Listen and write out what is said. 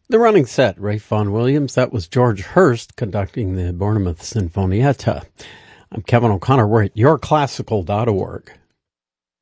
The running set, Ray Vaughan Williams. That was George Hurst conducting the Bournemouth Sinfonietta. I'm Kevin O'Connor. We're at yourclassical.org.